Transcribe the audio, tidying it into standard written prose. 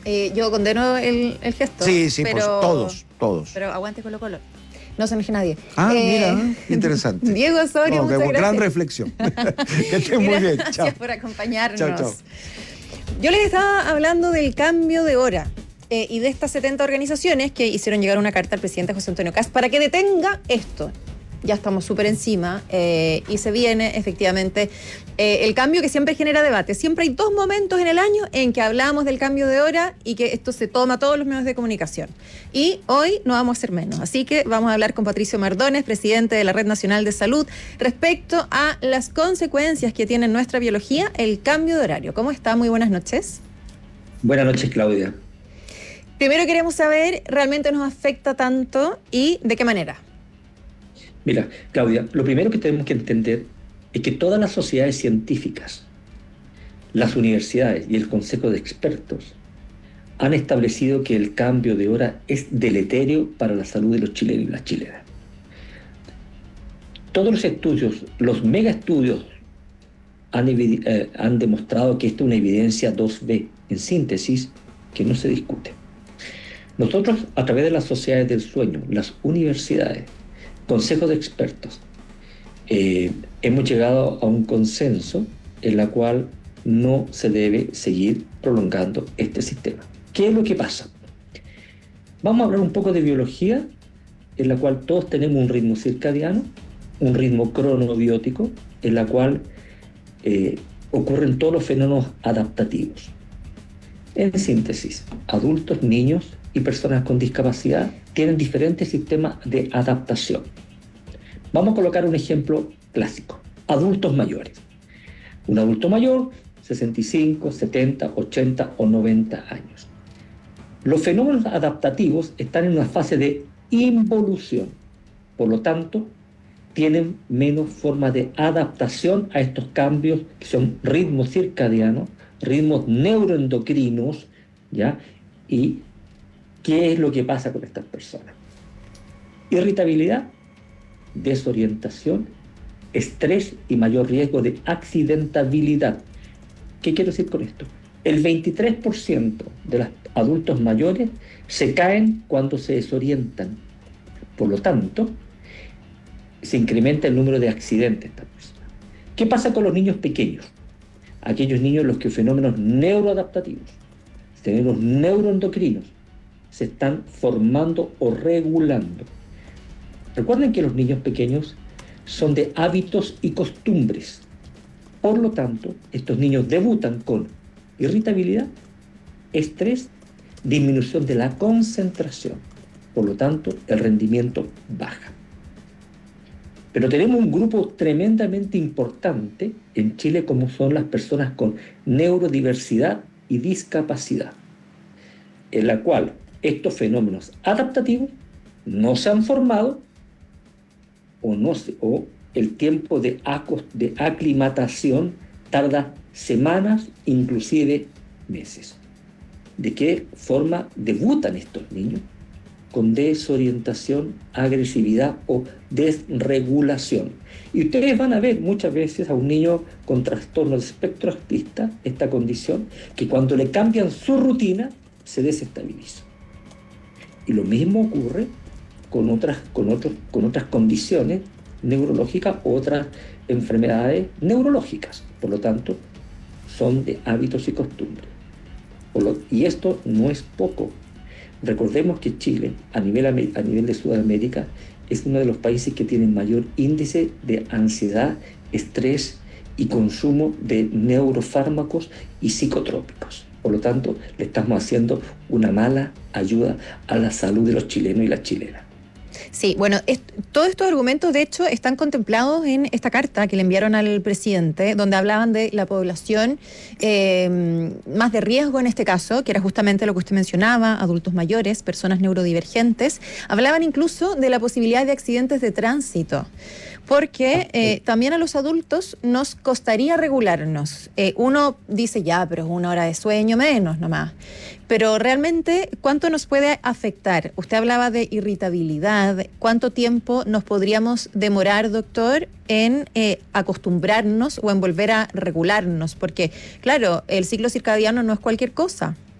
Yo condeno el gesto. Sí, pero, pues, todos. Pero aguante Colo-Colo. No se enoje nadie. Mira, interesante. Diego Osorio, muchas gracias. Gran reflexión. Que estén muy bien. Gracias Chao. por acompañarnos. Chao. Yo les estaba hablando del cambio de hora y de estas 70 organizaciones que hicieron llegar una carta al presidente José Antonio Kast para que detenga esto. Ya estamos súper encima y se viene efectivamente el cambio que siempre genera debate. Siempre hay 2 momentos en el año en que hablamos del cambio de hora y que esto se toma a todos los medios de comunicación. Y hoy no vamos a hacer menos. Así que vamos a hablar con Patricio Mardones, presidente de la Red Nacional de Salud, respecto a las consecuencias que tiene en nuestra biología el cambio de horario. ¿Cómo está? Muy buenas noches. Buenas noches, Claudia. Primero queremos saber, ¿realmente nos afecta tanto y de qué manera? Mira, Claudia, lo primero que tenemos que entender es que todas las sociedades científicas, las universidades y el Consejo de Expertos han establecido que el cambio de hora es deleterio para la salud de los chilenos y las chilenas. Todos los estudios, los mega estudios, han demostrado que esta es una evidencia 2B, en síntesis, que no se discute. Nosotros, a través de las sociedades del sueño, las universidades, consejos de expertos, hemos llegado a un consenso en la cual no se debe seguir prolongando este sistema. ¿Qué es lo que pasa? Vamos a hablar un poco de biología, en la cual todos tenemos un ritmo circadiano, un ritmo cronobiótico, en la cual ocurren todos los fenómenos adaptativos. En síntesis, adultos, niños y personas con discapacidad tienen diferentes sistemas de adaptación. Vamos a colocar un ejemplo clásico. Adultos mayores. Un adulto mayor, 65, 70, 80 o 90 años. Los fenómenos adaptativos están en una fase de involución. Por lo tanto, tienen menos forma de adaptación a estos cambios que son ritmos circadianos, ritmos neuroendocrinos, ¿ya? Y ¿qué es lo que pasa con estas personas? Irritabilidad, desorientación, estrés y mayor riesgo de accidentabilidad. ¿Qué quiero decir con esto? El 23% de los adultos mayores se caen cuando se desorientan. Por lo tanto, se incrementa el número de accidentes de estas personas. ¿Qué pasa con los niños pequeños? Aquellos niños en los que fenómenos neuroadaptativos, fenómenos neuroendocrinos, se están formando o regulando. Recuerden que los niños pequeños son de hábitos y costumbres. Por lo tanto, estos niños debutan con irritabilidad, estrés, disminución de la concentración. Por lo tanto, el rendimiento baja. Pero tenemos un grupo tremendamente importante en Chile, como son las personas con neurodiversidad y discapacidad, en la cual estos fenómenos adaptativos no se han formado o el tiempo de aclimatación tarda semanas, inclusive meses. ¿De qué forma debutan estos niños? Con desorientación, agresividad o desregulación. Y ustedes van a ver muchas veces a un niño con trastorno de espectro autista, esta condición, que cuando le cambian su rutina, se desestabiliza. Y lo mismo ocurre con otras condiciones neurológicas o otras enfermedades neurológicas. Por lo tanto, son de hábitos y costumbres. Y esto no es poco. Recordemos que Chile, a nivel de Sudamérica, es uno de los países que tiene mayor índice de ansiedad, estrés y consumo de neurofármacos y psicotrópicos. Por lo tanto, le estamos haciendo una mala ayuda a la salud de los chilenos y las chilenas. Sí, bueno, todos estos argumentos, de hecho, están contemplados en esta carta que le enviaron al presidente, donde hablaban de la población más de riesgo en este caso, que era justamente lo que usted mencionaba, adultos mayores, personas neurodivergentes. Hablaban incluso de la posibilidad de accidentes de tránsito, porque también a los adultos nos costaría regularnos. Uno dice, ya, pero es 1 hora de sueño menos nomás. Pero realmente, ¿cuánto nos puede afectar? Usted hablaba de irritabilidad. ¿Cuánto tiempo nos podríamos demorar, doctor, en acostumbrarnos o en volver a regularnos? Porque, claro, el ciclo circadiano no es cualquier cosa.